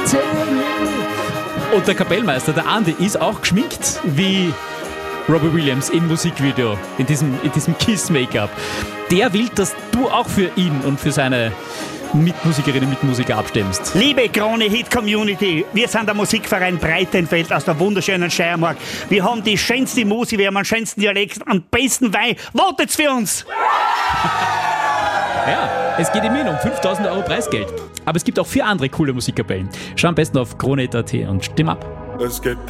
Und der Kapellmeister, der Andi, ist auch geschminkt wie Robbie Williams im Musikvideo, in diesem Kiss-Make-up. Der will, dass du auch für ihn und für seine Mitmusikerinnen und Mitmusiker abstimmst. Liebe Krone-Hit-Community, wir sind der Musikverein Breitenfeld aus der wunderschönen Steiermark. Wir haben die schönste Musik, wir haben den schönsten Dialekt, am besten Wein. Votet für uns! Ja, es geht immerhin um 5.000 € Preisgeld. Aber es gibt auch 4 andere coole Musikkapellen. Schau am besten auf krone.at und stimm ab. Es geht